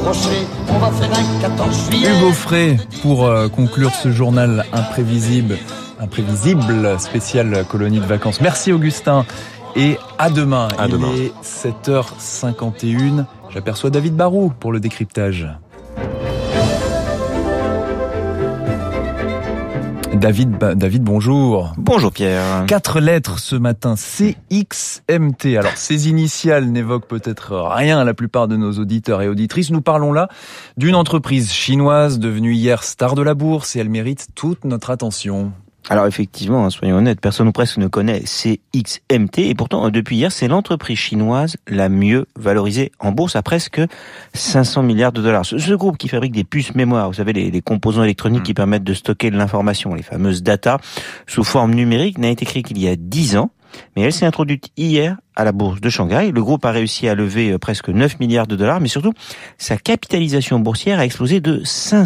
Rocher, on va faire un 14 juillet. Hugo Frey pour conclure ce journal imprévisible spécial colonie de vacances. Merci Augustin et à demain. Il est 7h51. J'aperçois David Barou pour le décryptage. David, bonjour. Bonjour Pierre. 4 lettres ce matin, CXMT. Alors, ces initiales n'évoquent peut-être rien à la plupart de nos auditeurs et auditrices. Nous parlons là d'une entreprise chinoise devenue hier star de la bourse et elle mérite toute notre attention. Alors effectivement, soyons honnêtes, personne ou presque ne connaît CXMT et pourtant depuis hier, c'est l'entreprise chinoise la mieux valorisée en bourse à presque 500 milliards de dollars. Ce groupe qui fabrique des puces mémoire, vous savez les composants électroniques qui permettent de stocker de l'information, les fameuses data sous forme numérique, n'a été créé qu'il y a 10 ans. Mais elle s'est introduite hier à la bourse de Shanghai. Le groupe a réussi à lever presque 9 milliards de dollars, mais surtout, sa capitalisation boursière a explosé de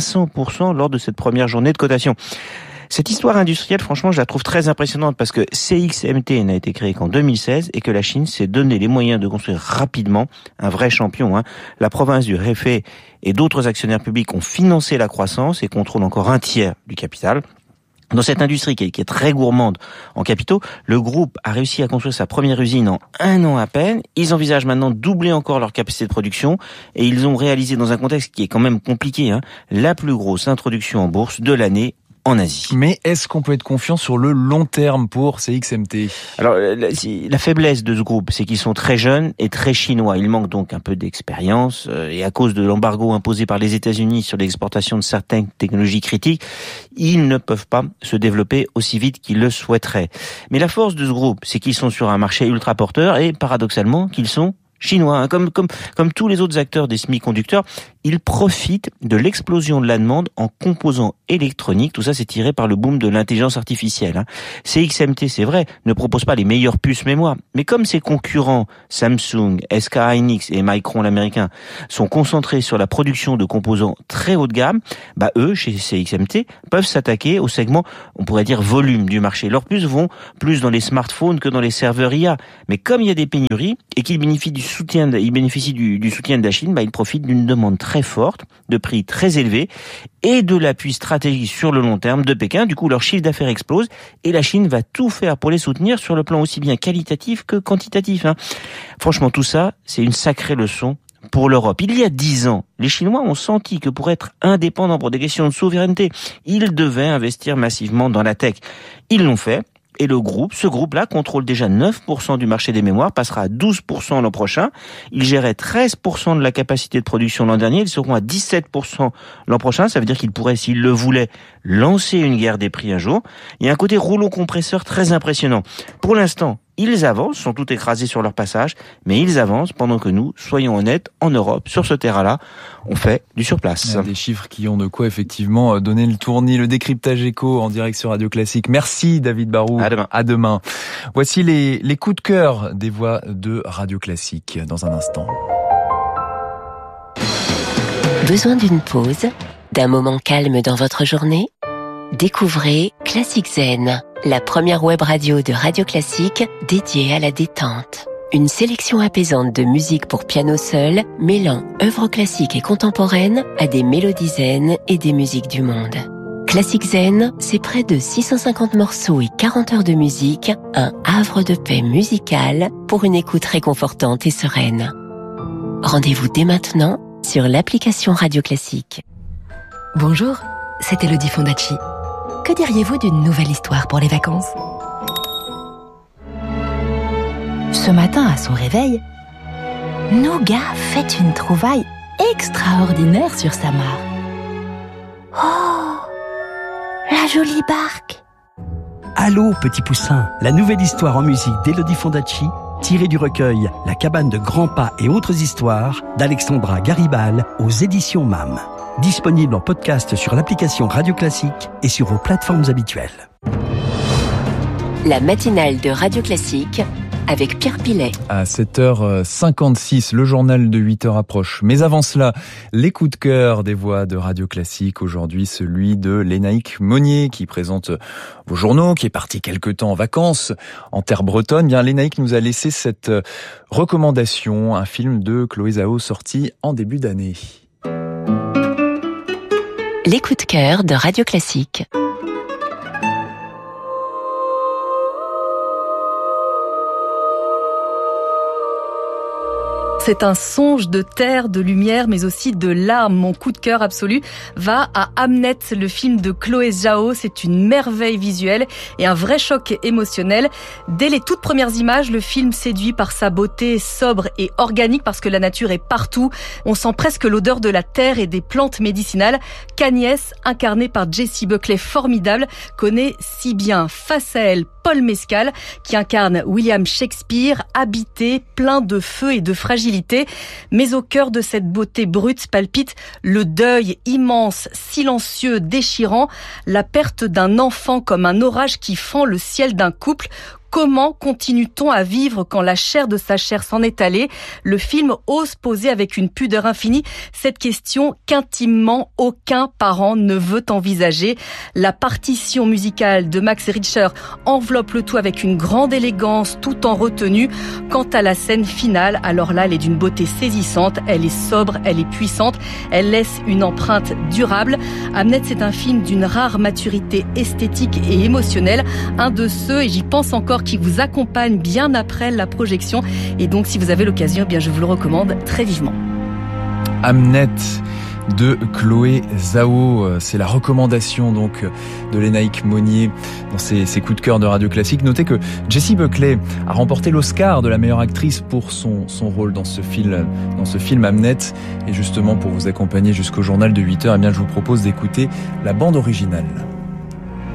500% lors de cette première journée de cotation. Cette histoire industrielle, franchement, je la trouve très impressionnante parce que CXMT n'a été créé qu'en 2016 et que la Chine s'est donné les moyens de construire rapidement un vrai champion. La province du Hefei et d'autres actionnaires publics ont financé la croissance et contrôlent encore un tiers du capital. Dans cette industrie qui est très gourmande en capitaux, le groupe a réussi à construire sa première usine en 1 an à peine. Ils envisagent maintenant de doubler encore leur capacité de production et ils ont réalisé dans un contexte qui est quand même compliqué, la plus grosse introduction en bourse de l'année en Asie. Mais est-ce qu'on peut être confiant sur le long terme pour CXMT ? Alors, la faiblesse de ce groupe, c'est qu'ils sont très jeunes et très chinois. Ils manquent donc un peu d'expérience et à cause de l'embargo imposé par les États-Unis sur l'exportation de certaines technologies critiques, ils ne peuvent pas se développer aussi vite qu'ils le souhaiteraient. Mais la force de ce groupe, c'est qu'ils sont sur un marché ultra porteur et paradoxalement qu'ils sont chinois. Comme tous les autres acteurs des semi-conducteurs, ils profitent de l'explosion de la demande en composants électroniques. Tout ça, c'est tiré par le boom de l'intelligence artificielle. CXMT, c'est vrai, ne propose pas les meilleures puces mémoire. Mais comme ses concurrents, Samsung, SK Hynix et Micron l'américain, sont concentrés sur la production de composants très haut de gamme, eux, chez CXMT, peuvent s'attaquer au segment, on pourrait dire, volume du marché. Leurs puces vont plus dans les smartphones que dans les serveurs IA. Mais comme il y a des pénuries et qu'ils bénéficient du soutien de la Chine, ils profitent d'une demande très forte, de prix très élevés et de l'appui stratégique sur le long terme de Pékin. Du coup, leur chiffre d'affaires explose et la Chine va tout faire pour les soutenir sur le plan aussi bien qualitatif que quantitatif. Franchement, tout ça, c'est une sacrée leçon pour l'Europe. Il y a 10 ans, les Chinois ont senti que pour être indépendants pour des questions de souveraineté, ils devaient investir massivement dans la tech. Ils l'ont fait. Et ce groupe-là contrôle déjà 9% du marché des mémoires, passera à 12% l'an prochain. Ils géraient 13% de la capacité de production l'an dernier, ils seront à 17% l'an prochain. Ça veut dire qu'ils pourraient, s'ils le voulaient, lancer une guerre des prix un jour. Il y a un côté rouleau compresseur très impressionnant. Pour l'instant, ils avancent, sont tout écrasés sur leur passage, mais ils avancent pendant que nous, soyons honnêtes, en Europe, sur ce terrain-là, on fait du surplace. Il y a des chiffres qui ont de quoi effectivement donner le tournis, le décryptage écho en direct sur Radio Classique. Merci David Barou. À demain. Voici les coups de cœur des voix de Radio Classique dans un instant. Besoin d'une pause, d'un moment calme dans votre journée ? Découvrez Classic Zen, la première web radio de Radio Classique dédiée à la détente. Une sélection apaisante de musique pour piano seul, mêlant œuvres classiques et contemporaines à des mélodies zen et des musiques du monde. Classic Zen, c'est près de 650 morceaux et 40 heures de musique, un havre de paix musical pour une écoute réconfortante et sereine. Rendez-vous dès maintenant sur l'application Radio Classique. Bonjour, c'est Elodie Fondacci. Que diriez-vous d'une nouvelle histoire pour les vacances ? Ce matin, à son réveil, Nougat fait une trouvaille extraordinaire sur sa mare. Oh, la jolie barque! Allô, petit poussin, la nouvelle histoire en musique d'Elodie Fondacci, tirée du recueil La cabane de grands pas et autres histoires d'Alexandra Garibal aux éditions MAM. Disponible en podcast sur l'application Radio Classique et sur vos plateformes habituelles. La matinale de Radio Classique avec Pierre Pillet. À 7h56, le journal de 8h approche. Mais avant cela, les coups de cœur des voix de Radio Classique. Aujourd'hui, celui de Lénaïque Monnier qui présente vos journaux, qui est parti quelque temps en vacances en terre bretonne. Bien, Lénaïque nous a laissé cette recommandation, un film de Chloé Zhao sorti en début d'année. Les coups de cœur de Radio Classique. C'est un songe de terre, de lumière, mais aussi de larmes. Mon coup de cœur absolu va à Hamnet, le film de Chloé Zhao. C'est une merveille visuelle et un vrai choc émotionnel. Dès les toutes premières images, le film séduit par sa beauté sobre et organique parce que la nature est partout. On sent presque l'odeur de la terre et des plantes médicinales qu'Agnès, incarnée par Jessie Buckley, formidable, connaît si bien. Face à elle, Paul Mescal, qui incarne William Shakespeare, habité, plein de feu et de fragilité. Mais au cœur de cette beauté brute palpite le deuil immense, silencieux, déchirant, la perte d'un enfant comme un orage qui fend le ciel d'un couple. Comment continue-t-on à vivre quand la chair de sa chair s'en est allée ? Le film ose poser avec une pudeur infinie cette question qu'intimement aucun parent ne veut envisager. La partition musicale de Max Richter enveloppe le tout avec une grande élégance tout en retenue. Quant à la scène finale, alors là, elle est d'une beauté saisissante, elle est sobre, elle est puissante, elle laisse une empreinte durable. Hamnet, c'est un film d'une rare maturité esthétique et émotionnelle. Un de ceux, et j'y pense encore, qui vous accompagne bien après la projection. Et donc, si vous avez l'occasion, eh bien, je vous le recommande très vivement. Hamnet de Chloé Zhao, c'est la recommandation donc de Lénaïque Monnier dans ses coups de cœur de Radio Classique. Notez que Jessie Buckley a remporté l'Oscar de la meilleure actrice pour son rôle dans ce film Hamnet. Et justement, pour vous accompagner jusqu'au journal de 8h, eh bien, je vous propose d'écouter la bande originale.